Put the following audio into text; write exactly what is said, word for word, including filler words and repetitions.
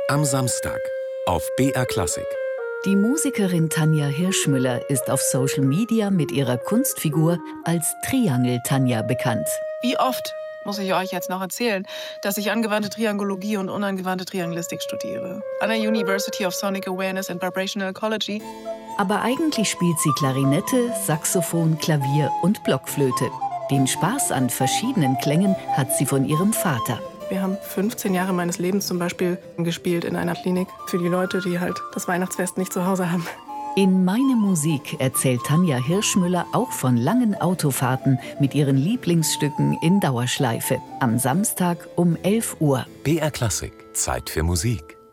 Am Samstag auf B R Klassik. Die Musikerin Tanja Hirschmüller ist auf Social Media mit ihrer Kunstfigur als Triangel Tanja bekannt. Wie oft muss ich euch jetzt noch erzählen, dass ich angewandte Triangologie und unangewandte Triangelistik studiere? An der University of Sonic Awareness and Vibrational Ecology. Aber eigentlich spielt sie Klarinette, Saxophon, Klavier und Blockflöte. Den Spaß an verschiedenen Klängen hat sie von ihrem Vater. Wir haben fünfzehn Jahre meines Lebens zum Beispiel gespielt in einer Klinik für die Leute, die halt das Weihnachtsfest nicht zu Hause haben. In Meine Musik erzählt Tanja Hirschmüller auch von langen Autofahrten mit ihren Lieblingsstücken in Dauerschleife. Am Samstag um elf Uhr. B R Klassik. Zeit für Musik.